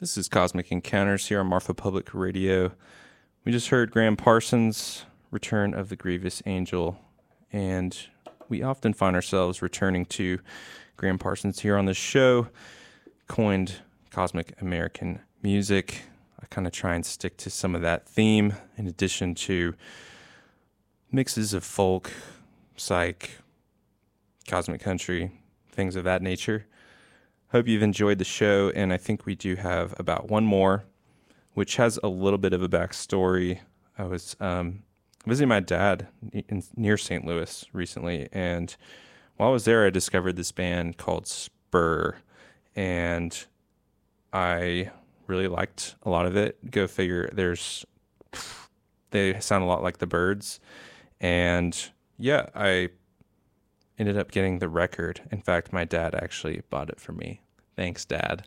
This is Cosmic Encounters here on Marfa Public Radio. We just heard Graham Parsons' Return of the Grievous Angel, and we often find ourselves returning to Graham Parsons here on the show, coined Cosmic American music. I kind of try and stick to some of that theme, in addition to mixes of folk, psych, cosmic country, things of that nature. Hope you've enjoyed the show, and I think we do have about one more, which has a little bit of a backstory. I was visiting my dad near St. Louis recently, and while I was there, I discovered this band called Spur, and I really liked a lot of it. Go figure, they sound a lot like the Byrds, and yeah, I ended up getting the record. In fact, my dad actually bought it for me. Thanks, Dad.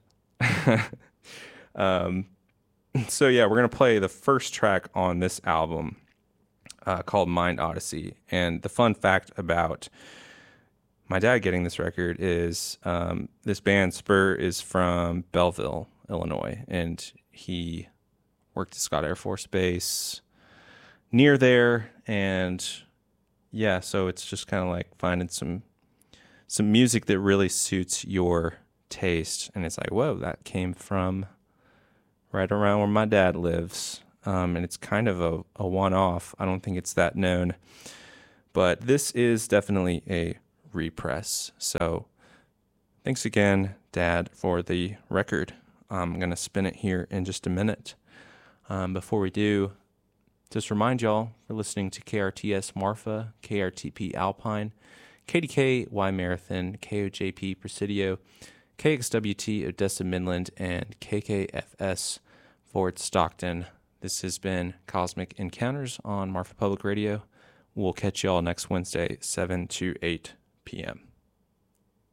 So yeah, we're going to play the first track on this album called Mind Odyssey. And the fun fact about my dad getting this record is this band, Spur, is from Belleville, Illinois. And he worked at Scott Air Force Base near there. And yeah, so it's just kind of like finding some music that really suits your taste. And it's like, whoa, that came from right around where my dad lives. And it's kind of a one-off. I don't think it's that known. But this is definitely a repress. So thanks again, Dad, for the record. I'm going to spin it here in just a minute. Before we do, just remind y'all, we're listening to KRTS Marfa, KRTP Alpine, KDK Y Marathon, KOJP Presidio, KXWT Odessa Midland, and KKFS Fort Stockton. This has been Cosmic Encounters on Marfa Public Radio. We'll catch y'all next Wednesday, 7 to 8 p.m.